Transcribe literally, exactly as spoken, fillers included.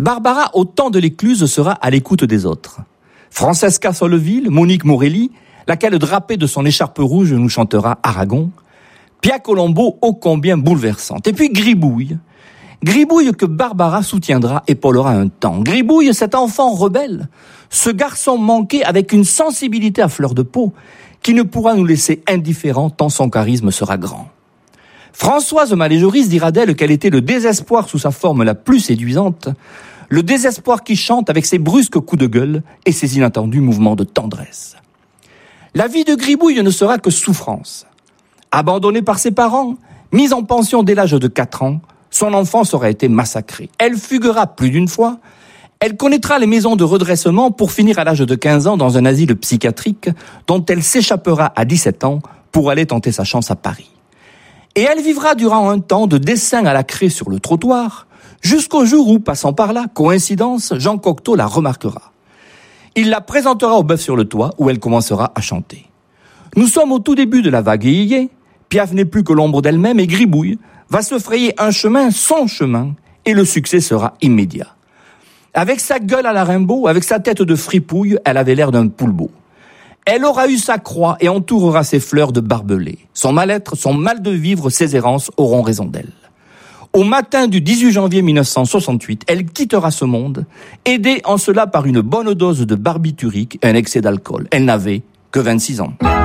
Barbara, au temps de l'écluse, sera à l'écoute des autres. Francesca Solleville, Monique Morelli, laquelle drapée de son écharpe rouge nous chantera Aragon. Pia Colombo, ô combien bouleversante. Et puis Gribouille. Gribouille que Barbara soutiendra, épaulera un temps. Gribouille, cet enfant rebelle, ce garçon manqué avec une sensibilité à fleur de peau, qui ne pourra nous laisser indifférents tant son charisme sera grand. Françoise Maléjoris dira d'elle qu'elle était le désespoir sous sa forme la plus séduisante, le désespoir qui chante avec ses brusques coups de gueule et ses inattendus mouvements de tendresse. La vie de Gribouille ne sera que souffrance. Abandonnée par ses parents, mise en pension dès l'âge de quatre ans, son enfance aura été massacrée. Elle fuguera plus d'une fois, elle connaîtra les maisons de redressement pour finir à l'âge de quinze ans dans un asile psychiatrique dont elle s'échappera à dix-sept ans pour aller tenter sa chance à Paris. Et elle vivra durant un temps de dessin à la craie sur le trottoir, jusqu'au jour où, passant par là, coïncidence, Jean Cocteau la remarquera. Il la présentera au Bœuf sur le toit où elle commencera à chanter. Nous sommes au tout début de la vague yéyé, Piaf n'est plus que l'ombre d'elle-même et Gribouille va se frayer un chemin, son chemin, et le succès sera immédiat. Avec sa gueule à la Rimbaud, avec sa tête de fripouille, elle avait l'air d'un poulbeau. Elle aura eu sa croix et entourera ses fleurs de barbelés. Son mal-être, son mal de vivre, ses errances auront raison d'elle. Au matin du dix-huit janvier mille neuf cent soixante-huit, elle quittera ce monde, aidée en cela par une bonne dose de barbiturique et un excès d'alcool. Elle n'avait que vingt-six ans.